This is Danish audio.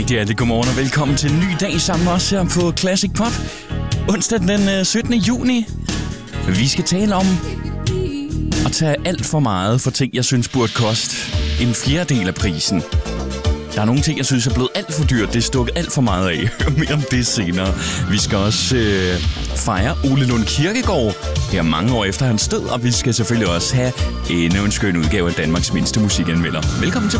Rigtig hjertelig godmorgen og velkommen til en ny dag sammen med os her på Classic Pop. Onsdag den 17. juni. Vi skal tale om at tage alt for meget for ting, jeg synes burde koste en fjerdedel af prisen. Der er nogle ting, jeg synes er blevet alt for dyrt. Det er stukket alt for meget af. Mere om det senere. Vi skal også fejre Ole Lund Kirkegaard her mange år efter hans død. Og vi skal selvfølgelig også have endnu en skøn udgave af Danmarks mindste musikanmelder. Velkommen til